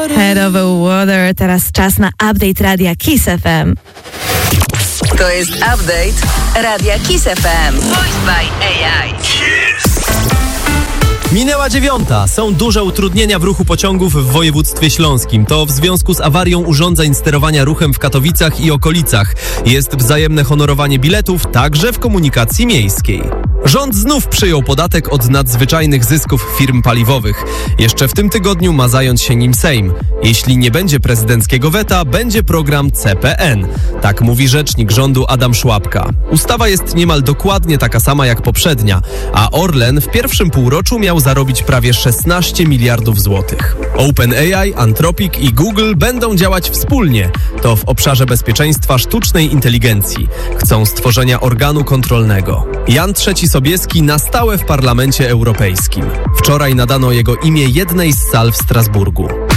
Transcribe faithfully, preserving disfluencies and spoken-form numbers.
Head over water, teraz czas na update Radia Kiss F M. To jest update Radia Kiss F M. Voiced by A I. Minęła dziewiąta. Są duże utrudnienia w ruchu pociągów w województwie śląskim. To w związku z awarią urządzeń sterowania ruchem w Katowicach i okolicach. Jest wzajemne honorowanie biletów, także w komunikacji miejskiej. Rząd znów przyjął podatek od nadzwyczajnych zysków firm paliwowych. Jeszcze w tym tygodniu ma zająć się nim Sejm. Jeśli nie będzie prezydenckiego weta, będzie program C P N. Tak mówi rzecznik rządu Adam Szłapka. Ustawa jest niemal dokładnie taka sama jak poprzednia, a Orlen w pierwszym półroczu miał zarobić prawie szesnaście miliardów złotych. OpenAI, Anthropic i Google będą działać wspólnie. To w obszarze bezpieczeństwa sztucznej inteligencji. Chcą stworzenia organu kontrolnego. Jan trzeci Sobieski na stałe w Parlamencie Europejskim. Wczoraj nadano jego imię jednej z sal w Strasburgu.